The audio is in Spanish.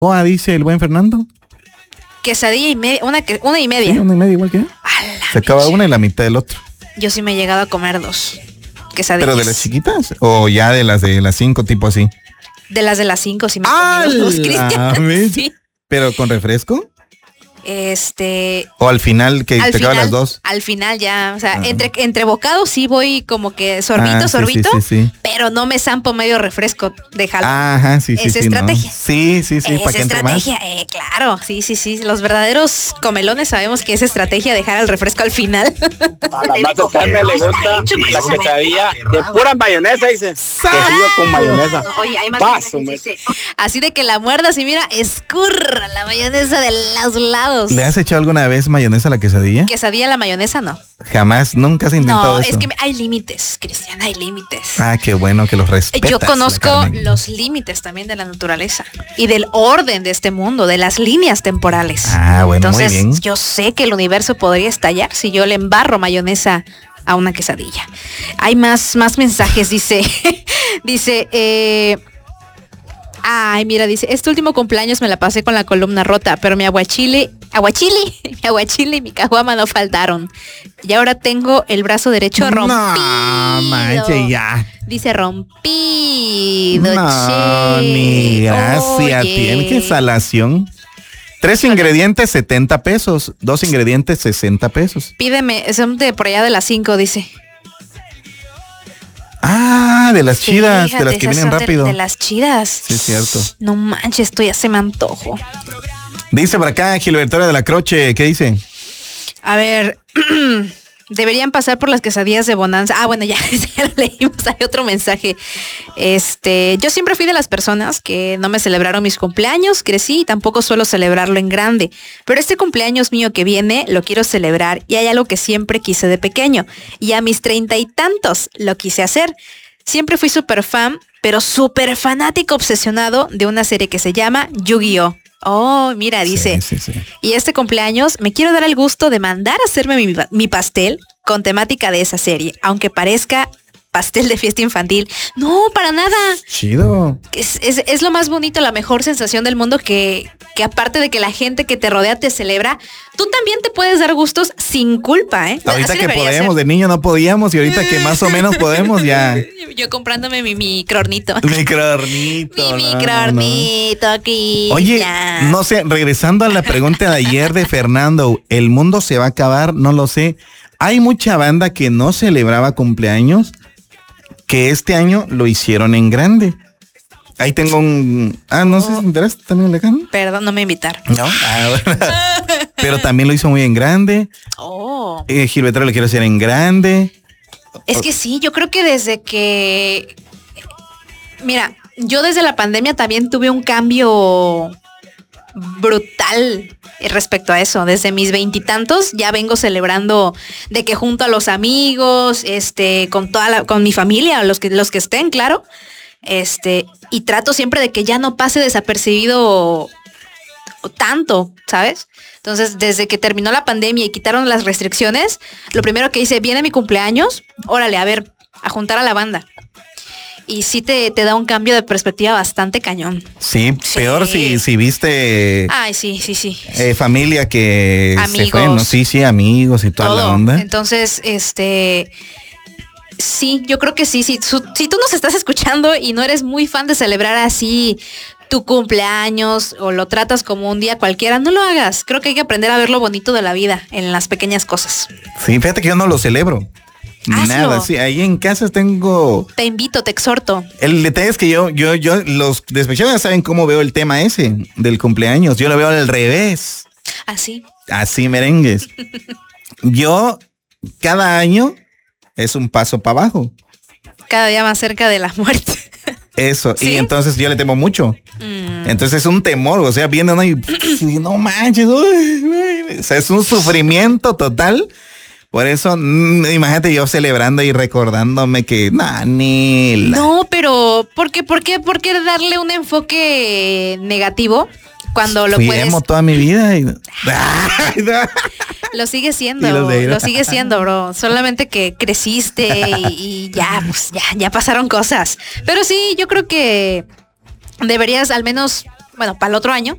dice el buen Fernando. Quesadilla y media, una y media. Sí, una y media igual que yo. Se acaba una y la mitad del otro. Yo sí me he llegado a comer 2 quesadillas. ¿Pero de las chiquitas? ¿O ya de las 5 tipo así? De las 5 sí me he comido 2, Cristian. Sí. ¿Pero con refresco? O al final que te acaban las 2. Al final ya, o sea, entre bocados sí voy como que sorbito, sí. Pero no me zampo medio refresco de jalón. Ajá, sí. Es estrategia. No. Sí, para que entre más. Claro, sí. Los verdaderos comelones sabemos que es estrategia dejar el refresco al final. A la más carne le gusta la quesadilla de pura mayonesa, dice. Quesadilla con mayonesa. Oye, hay más. Así de que la muerdas y mira, escurra la mayonesa de los lados. ¿Le has echado alguna vez mayonesa a la quesadilla? Quesadilla a la mayonesa, no. Jamás, nunca has intentado eso. No, es que hay límites, Cristian, hay límites. Ah, qué bueno que los respetas. Yo conozco los límites también de la naturaleza y del orden de este mundo, de las líneas temporales. Ah, bueno, entonces, muy bien. Yo sé que el universo podría estallar si yo le embarro mayonesa a una quesadilla. Hay más mensajes, dice. Ay, mira, dice, este último cumpleaños me la pasé con la columna rota, pero mi aguachile y mi caguama no faltaron. Y ahora tengo el brazo derecho rompido. No, manche, ya. Dice rompido, no, ni gracia tiene. ¿Qué salación? 3 ingredientes, 70 pesos. 2 ingredientes, 60 pesos. Pídeme, son de por allá de las 5, dice. Ah, de las chidas, fíjate, de las que vienen rápido. De las chidas. Sí, es cierto. No manches, esto ya se me antojo. Dice por acá Gilberto de la Croce, ¿qué dice? A ver, deberían pasar por las quesadillas de Bonanza. Ah, bueno, ya lo leímos, hay otro mensaje. Yo siempre fui de las personas que no me celebraron mis cumpleaños, crecí y tampoco suelo celebrarlo en grande. Pero este cumpleaños mío que viene lo quiero celebrar y hay algo que siempre quise de pequeño. Y a mis 30 y tantos lo quise hacer. Siempre fui súper fan, pero súper fanático obsesionado de una serie que se llama Yu-Gi-Oh! Oh, mira, dice, sí. Y este cumpleaños me quiero dar el gusto de mandar a hacerme mi pastel con temática de esa serie, aunque parezca pastel de fiesta infantil. No, para nada. Chido. Es lo más bonito, la mejor sensación del mundo que aparte de que la gente que te rodea te celebra, tú también te puedes dar gustos sin culpa, ¿eh? Ahorita que podemos, de niño no podíamos y ahorita que más o menos podemos ya. Yo comprándome mi microornito. Microornito. Mi microornito aquí. Oye, ya. No sé, regresando a la pregunta de ayer de Fernando, ¿el mundo se va a acabar? No lo sé. Hay mucha banda que no celebraba cumpleaños, que este año lo hicieron en grande. Ahí tengo un... no sé si enteraste también, Lejano. Perdón, no me invitaron. No, bueno. Pero también lo hizo muy en grande. Gilberto lo quiere hacer en grande. Es que sí, yo creo que desde que... Mira, yo desde la pandemia también tuve un cambio brutal respecto a eso. Desde mis 20 y tantos ya vengo celebrando de que junto a los amigos, con mi familia, los que estén, claro. Y trato siempre de que ya no pase desapercibido tanto, ¿sabes? Entonces, desde que terminó la pandemia y quitaron las restricciones, lo primero que hice, viene mi cumpleaños, órale, a ver, a juntar a la banda. Y sí te da un cambio de perspectiva bastante cañón. Sí, peor si viste... Ay, sí. Familia que amigos. Se fue, ¿no? Sí, amigos y toda la onda. Entonces, sí, yo creo que sí. Si tú nos estás escuchando y no eres muy fan de celebrar así tu cumpleaños o lo tratas como un día cualquiera, no lo hagas. Creo que hay que aprender a ver lo bonito de la vida en las pequeñas cosas. Sí, fíjate que yo no lo celebro. Hazlo. Nada, sí, ahí en casa tengo... Te invito, te exhorto. El detalle es que yo, los despechados saben cómo veo el tema ese del cumpleaños. Yo lo veo al revés. Así. Así merengues. Yo, cada año, es un paso para abajo. Cada día más cerca de la muerte. Eso, ¿sí? Y entonces yo le temo mucho. Entonces es un temor, o sea, viene uno y no manches, o sea, es un sufrimiento total. Por eso, imagínate yo celebrando y recordándome que No, pero ¿por qué darle un enfoque negativo cuando lo puedes? Emo toda mi vida y... Lo sigue siendo, bro. Solamente que creciste y ya, pues ya pasaron cosas. Pero sí, yo creo que deberías al menos, bueno, para el otro año,